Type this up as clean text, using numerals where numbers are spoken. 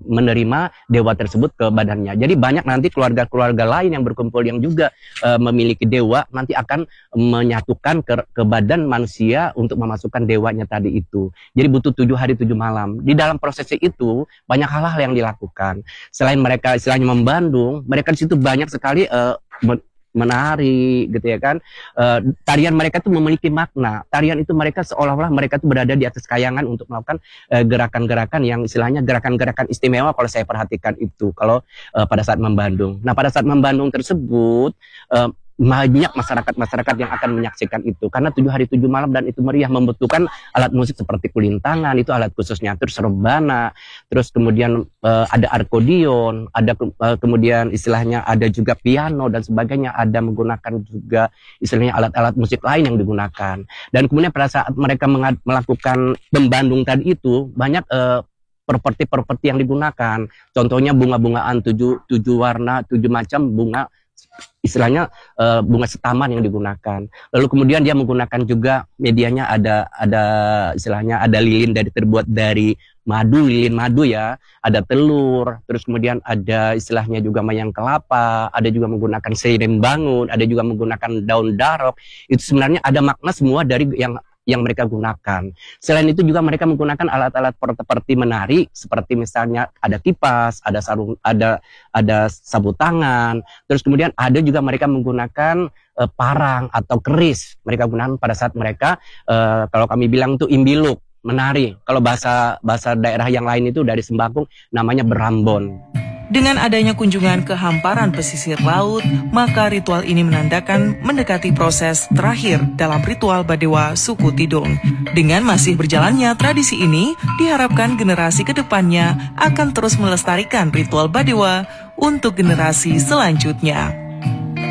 menerima dewa tersebut ke badannya. Jadi banyak nanti keluarga-keluarga lain yang berkumpul yang juga memiliki dewa nanti akan menyatukan ke badan manusia untuk memasukkan dewanya tadi itu. Jadi butuh 7 hari 7 malam. Di dalam prosesnya itu banyak hal-hal yang dilakukan. Selain mereka istilahnya membandung, mereka di situ banyak sekali menari gitu ya kan. Tarian mereka itu memiliki makna. Tarian itu mereka seolah-olah mereka itu berada di atas kayangan untuk melakukan gerakan-gerakan yang istilahnya gerakan-gerakan istimewa kalau saya perhatikan itu kalau pada saat membandung. Nah, pada saat membandung tersebut banyak masyarakat yang akan menyaksikan itu karena 7 hari 7 malam dan itu meriah, membutuhkan alat musik seperti kulintangan, itu alat khususnya, terus rebana, terus kemudian ada arkodion, ada kemudian istilahnya ada juga piano dan sebagainya, ada menggunakan juga istilahnya alat-alat musik lain yang digunakan. Dan kemudian pada saat mereka melakukan pembandung tadi itu banyak properti yang digunakan, contohnya bunga-bungaan 7 warna 7 macam bunga, istilahnya bunga setaman yang digunakan. Lalu kemudian dia menggunakan juga medianya ada istilahnya ada lilin terbuat dari madu, lilin madu ya, ada telur, terus kemudian ada istilahnya juga mayang kelapa, ada juga menggunakan serim bangun, ada juga menggunakan daun darok. Itu sebenarnya ada makna semua dari yang mereka gunakan. Selain itu juga mereka menggunakan alat-alat seperti menari, seperti misalnya ada kipas, ada sarung, ada sabu tangan. Terus kemudian ada juga mereka menggunakan parang atau keris. Mereka gunakan pada saat mereka kalau kami bilang itu imbiluk, menari. Kalau bahasa daerah yang lain itu dari Sembakung namanya berambon. Dengan adanya kunjungan ke hamparan pesisir laut, maka ritual ini menandakan mendekati proses terakhir dalam ritual Badewa suku Tidung. Dengan masih berjalannya tradisi ini, diharapkan generasi kedepannya akan terus melestarikan ritual Badewa untuk generasi selanjutnya.